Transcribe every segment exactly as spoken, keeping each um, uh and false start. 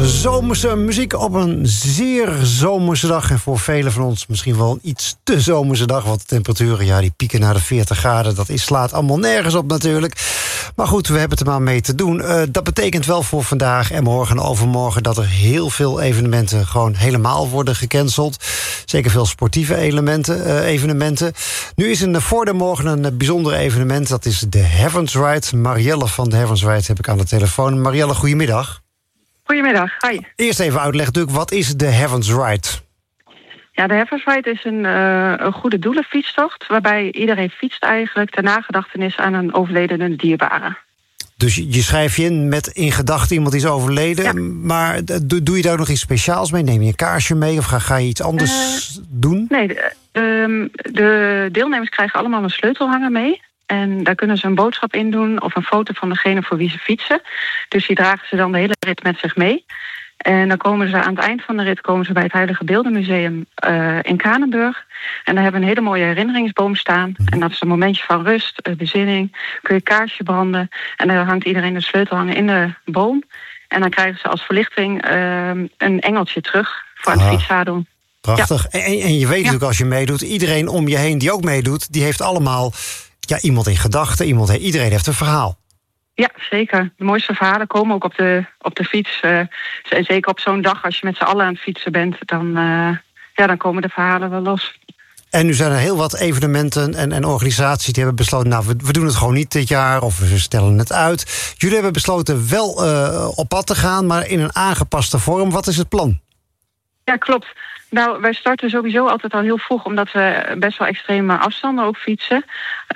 Zomerse muziek op een zeer zomerse dag. En voor velen van ons misschien wel een iets te zomerse dag. Want de temperaturen, ja, die pieken naar de veertig graden. Dat is, slaat allemaal nergens op natuurlijk. Maar goed, we hebben het er maar mee te doen. Uh, dat betekent wel voor vandaag en morgen en overmorgen... dat er heel veel evenementen gewoon helemaal worden gecanceld. Zeker veel sportieve elementen, uh, evenementen. Nu is er voor de morgen een uh, bijzonder evenement. Dat is de Heavens Ride. Marielle van de Heavens Ride heb ik aan de telefoon. Marielle, goedemiddag. Goedemiddag, hi. Eerst even uitleggen natuurlijk, wat is de Heavens Ride? Ja, de Heavens Ride is een, uh, een goede doelenfietstocht... waarbij iedereen fietst eigenlijk ter nagedachtenis aan een overledene dierbare. Dus je schrijft je in met in gedachten iemand die is overleden... Ja. Maar doe, doe je daar nog iets speciaals mee? Neem je een kaarsje mee of ga, ga je iets anders uh, doen? Nee, de, uh, de deelnemers krijgen allemaal een sleutelhanger mee... En daar kunnen ze een boodschap in doen of een foto van degene voor wie ze fietsen. Dus die dragen ze dan de hele rit met zich mee. En dan komen ze aan het eind van de rit komen ze bij het Heilige Beeldenmuseum uh, in Kranenburg. En daar hebben we een hele mooie herinneringsboom staan. En dat is een momentje van rust, uh, bezinning. Kun je een kaarsje branden. En dan hangt iedereen de sleutelhanger in de boom. En dan krijgen ze als verlichting uh, een engeltje terug voor aan het ah. fietszadel. Prachtig. Ja. En, en je weet ja. natuurlijk als je meedoet, iedereen om je heen die ook meedoet... die heeft allemaal... Ja, iemand in gedachten, iemand, iedereen heeft een verhaal. Ja, zeker. De mooiste verhalen komen ook op de, op de fiets. Uh, zeker op zo'n dag, als je met z'n allen aan het fietsen bent... dan, uh, ja, dan komen de verhalen wel los. En nu zijn er heel wat evenementen en, en organisaties die hebben besloten... nou, we, we doen het gewoon niet dit jaar of we stellen het uit. Jullie hebben besloten wel uh, op pad te gaan, maar in een aangepaste vorm. Wat is het plan? Ja, klopt. Nou, wij starten sowieso altijd al heel vroeg... omdat we best wel extreme afstanden ook fietsen.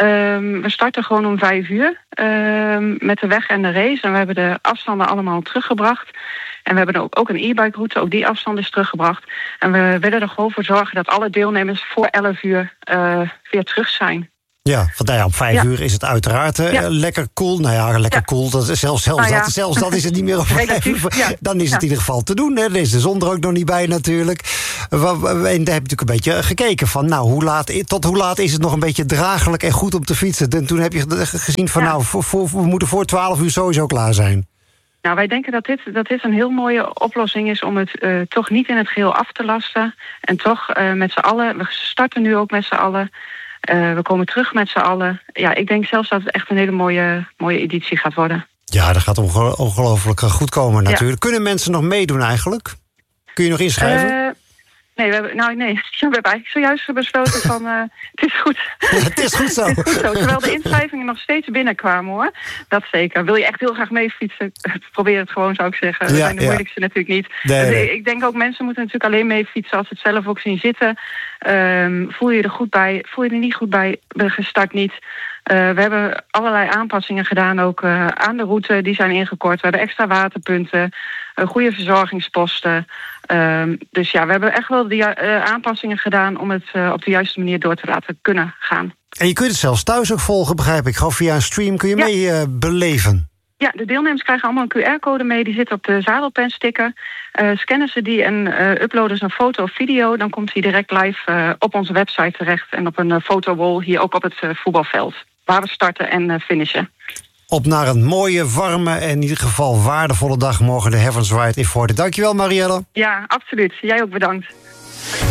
Um, we starten gewoon om vijf uur um, met de weg en de race. En we hebben de afstanden allemaal teruggebracht. En we hebben ook een e-bike route, ook die afstand is teruggebracht. En we willen er gewoon voor zorgen dat alle deelnemers voor elf uur uh, weer terug zijn. Ja, want nou ja, om vijf ja. uur is het uiteraard hè, ja. lekker cool. Nou ja, lekker ja. cool. Dat is zelfs, zelfs, nou ja. dat, zelfs dat is het niet meer op vijf uur. Ja. Dan is het ja. in ieder geval te doen. Hè. Er is de zon er ook nog niet bij natuurlijk. En daar heb je natuurlijk een beetje gekeken van... nou, hoe laat, tot hoe laat is het nog een beetje draaglijk en goed om te fietsen? En toen heb je gezien van ja. nou, voor, voor, we moeten voor twaalf uur sowieso klaar zijn. Nou, wij denken dat dit, dat dit een heel mooie oplossing is... om het uh, toch niet in het geheel af te lasten. En toch uh, met z'n allen, we starten nu ook met z'n allen... Uh, we komen terug met z'n allen. Ja, ik denk zelfs dat het echt een hele mooie, mooie editie gaat worden. Ja, dat gaat onge- ongelooflijk goed komen natuurlijk. Ja. Kunnen mensen nog meedoen eigenlijk? Kun je nog inschrijven? Uh, nee, we hebben, nou, nee, we hebben eigenlijk zojuist besloten van... Uh, het is goed. Ja, het is goed zo. Het is goed zo. Terwijl de inschrijvingen nog steeds binnenkwamen, hoor. Dat zeker. Wil je echt heel graag mee fietsen? Probeer het gewoon, zou ik zeggen. We ja, zijn de ja. moeilijkste natuurlijk niet. Nee, dus nee. Ik denk ook, mensen moeten natuurlijk alleen mee fietsen... als ze het zelf ook zien zitten. Um, voel je er goed bij? Voel je er niet goed bij? Gestart niet. Uh, we hebben allerlei aanpassingen gedaan ook uh, aan de route. Die zijn ingekort. We hebben extra waterpunten. Uh, goede verzorgingsposten. Um, dus ja, we hebben echt wel die uh, aanpassingen gedaan... om het uh, op de juiste manier door te laten kunnen gaan. En je kunt het zelfs thuis ook volgen, begrijp ik. Gewoon via een stream kun je ja. mee uh, beleven. Ja, de deelnemers krijgen allemaal een Q R-code mee. Die zit op de zadelpensticker. Uh, scannen ze die en uh, uploaden ze een foto of video... dan komt die direct live uh, op onze website terecht... en op een uh, fotowall hier ook op het uh, voetbalveld... waar we starten en uh, finishen. Op naar een mooie, warme en in ieder geval waardevolle dag... morgen de Heavens Ride in Vorden. Dankjewel, Marielle. Ja, absoluut. Jij ook bedankt.